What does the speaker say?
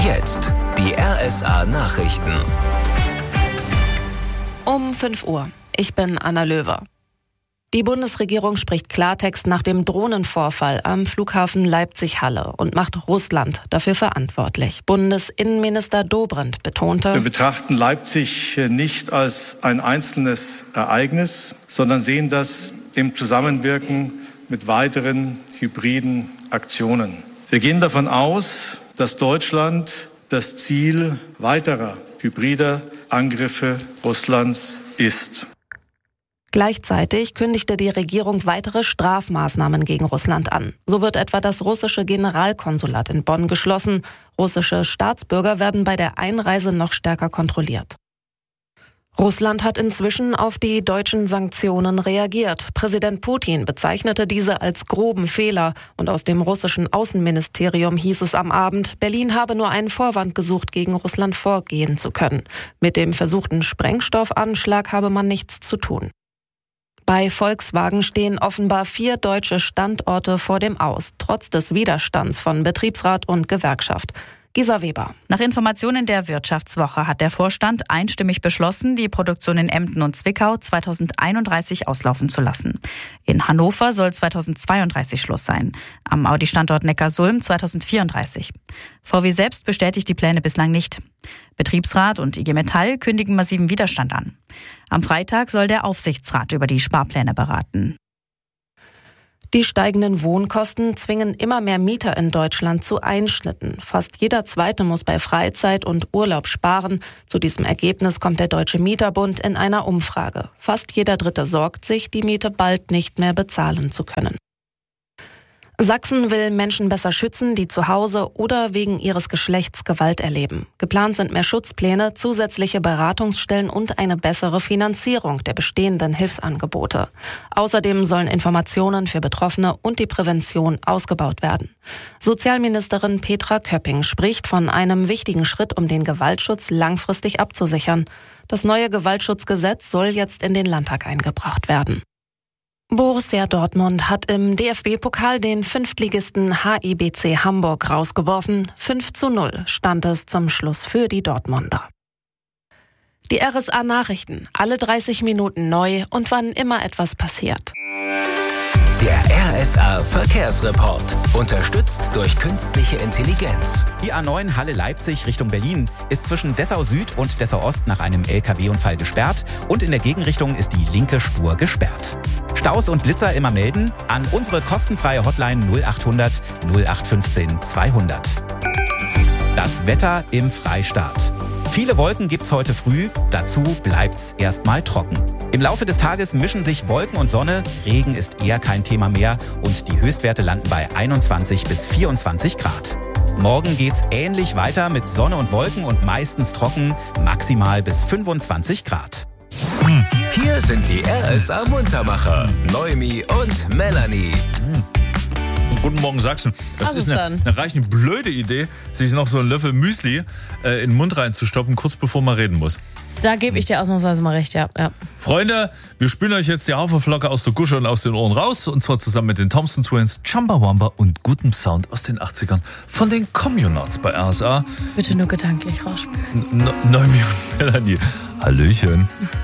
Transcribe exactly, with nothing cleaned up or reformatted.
Jetzt die R S A-Nachrichten. Um fünf Uhr. Ich bin Anna Löwer. Die Bundesregierung spricht Klartext nach dem Drohnenvorfall am Flughafen Leipzig-Halle und macht Russland dafür verantwortlich. Bundesinnenminister Dobrindt betonte: Wir betrachten Leipzig nicht als ein einzelnes Ereignis, sondern sehen das im Zusammenwirken mit weiteren hybriden Aktionen. Wir gehen davon aus, dass Deutschland das Ziel weiterer hybrider Angriffe Russlands ist. Gleichzeitig kündigte die Regierung weitere Strafmaßnahmen gegen Russland an. So wird etwa das russische Generalkonsulat in Bonn geschlossen. Russische Staatsbürger werden bei der Einreise noch stärker kontrolliert. Russland hat inzwischen auf die deutschen Sanktionen reagiert. Präsident Putin bezeichnete diese als groben Fehler. Und aus dem russischen Außenministerium hieß es am Abend, Berlin habe nur einen Vorwand gesucht, gegen Russland vorgehen zu können. Mit dem versuchten Sprengstoffanschlag habe man nichts zu tun. Bei Volkswagen stehen offenbar vier deutsche Standorte vor dem Aus, trotz des Widerstands von Betriebsrat und Gewerkschaft. Gisa Weber. Nach Informationen der Wirtschaftswoche hat der Vorstand einstimmig beschlossen, die Produktion in Emden und Zwickau zweitausendeinunddreißig auslaufen zu lassen. In Hannover soll zweitausendzweiunddreißig Schluss sein, am Audi-Standort Neckarsulm zweitausendvierunddreißig. V W selbst bestätigt die Pläne bislang nicht. Betriebsrat und I G Metall kündigen massiven Widerstand an. Am Freitag soll der Aufsichtsrat über die Sparpläne beraten. Die steigenden Wohnkosten zwingen immer mehr Mieter in Deutschland zu Einschnitten. Fast jeder Zweite muss bei Freizeit und Urlaub sparen. Zu diesem Ergebnis kommt der Deutsche Mieterbund in einer Umfrage. Fast jeder Dritte sorgt sich, die Miete bald nicht mehr bezahlen zu können. Sachsen will Menschen besser schützen, die zu Hause oder wegen ihres Geschlechts Gewalt erleben. Geplant sind mehr Schutzpläne, zusätzliche Beratungsstellen und eine bessere Finanzierung der bestehenden Hilfsangebote. Außerdem sollen Informationen für Betroffene und die Prävention ausgebaut werden. Sozialministerin Petra Köpping spricht von einem wichtigen Schritt, um den Gewaltschutz langfristig abzusichern. Das neue Gewaltschutzgesetz soll jetzt in den Landtag eingebracht werden. Borussia Dortmund hat im D F B-Pokal den Fünftligisten H I B C Hamburg rausgeworfen. fünf zu null stand es zum Schluss für die Dortmunder. Die R S A-Nachrichten, alle dreißig Minuten neu und wann immer etwas passiert. Der R S A-Verkehrsreport, unterstützt durch künstliche Intelligenz. Die A neun Halle-Leipzig Richtung Berlin ist zwischen Dessau Süd und Dessau Ost nach einem L K W-Unfall gesperrt und in der Gegenrichtung ist die linke Spur gesperrt. Staus und Blitzer immer melden an unsere kostenfreie Hotline null achthundert null acht fünfzehn zweihundert. Das Wetter im Freistaat. Viele Wolken gibt's heute früh, dazu bleibt's erstmal trocken. Im Laufe des Tages mischen sich Wolken und Sonne, Regen ist eher kein Thema mehr und die Höchstwerte landen bei einundzwanzig bis vierundzwanzig Grad. Morgen geht's ähnlich weiter mit Sonne und Wolken und meistens trocken, maximal bis fünfundzwanzig Grad. Hier sind die R S A-Muntermacher, Noemi und Melanie. Guten Morgen, Sachsen. Das Was ist ist eine, dann? eine reichend blöde Idee, sich noch so einen Löffel Müsli äh, in den Mund reinzustoppen, kurz bevor man reden muss. Da gebe ich dir ausnahmsweise mal recht, ja. ja. Freunde, wir spülen euch jetzt die Haferflocke aus der Gusche und aus den Ohren raus. Und zwar zusammen mit den Thompson Twins, Chumbawamba und gutem Sound aus den achtzigern von den Communards bei R S A. Bitte nur gedanklich rausspülen. Noemi und Melanie. Hallöchen.